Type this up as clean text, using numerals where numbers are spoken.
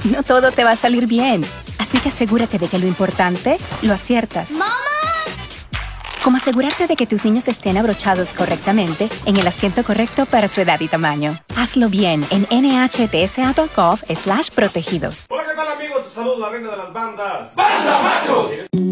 no todo te va a salir bien. Así que asegúrate de que lo importante lo aciertas. ¡Mamá! Como asegurarte de que tus niños estén abrochados correctamente en el asiento correcto para su edad y tamaño. Hazlo bien en nhtsa.gov/protegidos. Hola, ¿qué tal, amigos? Te saludo la reina de las bandas. ¡Banda Machos!